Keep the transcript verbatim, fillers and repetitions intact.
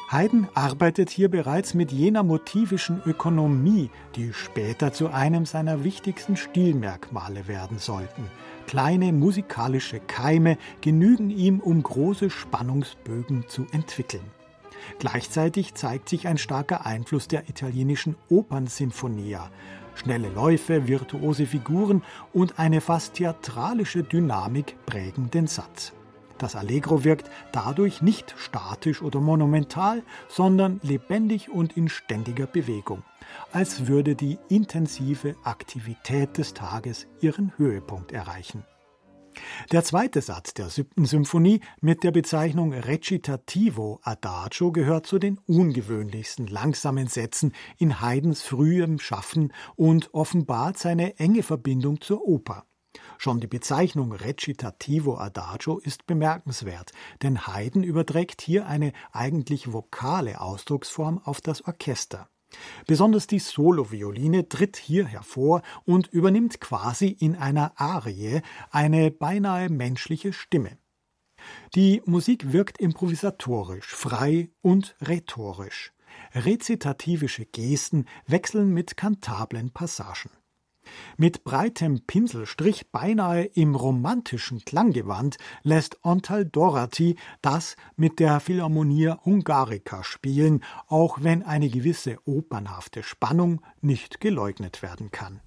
Haydn arbeitet hier bereits mit jener motivischen Ökonomie, die später zu einem seiner wichtigsten Stilmerkmale werden sollten. Kleine musikalische Keime genügen ihm, um große Spannungsbögen zu entwickeln. Gleichzeitig zeigt sich ein starker Einfluss der italienischen Opernsinfonia. Schnelle Läufe, virtuose Figuren und eine fast theatralische Dynamik prägen den Satz. Das Allegro wirkt dadurch nicht statisch oder monumental, sondern lebendig und in ständiger Bewegung, als würde die intensive Aktivität des Tages ihren Höhepunkt erreichen. Der zweite Satz der siebten Symphonie mit der Bezeichnung Recitativo Adagio gehört zu den ungewöhnlichsten langsamen Sätzen in Haydns frühem Schaffen und offenbart seine enge Verbindung zur Oper. Schon die Bezeichnung Recitativo Adagio ist bemerkenswert, denn Haydn überträgt hier eine eigentlich vokale Ausdrucksform auf das Orchester. Besonders die Solovioline tritt hier hervor und übernimmt quasi in einer Arie eine beinahe menschliche Stimme. Die Musik wirkt improvisatorisch, frei und rhetorisch. Rezitativische Gesten wechseln mit kantablen Passagen. Mit breitem Pinselstrich, beinahe im romantischen Klanggewand, lässt Ontal-Dorati das mit der Philharmonia Hungarica spielen, auch wenn eine gewisse opernhafte Spannung nicht geleugnet werden kann.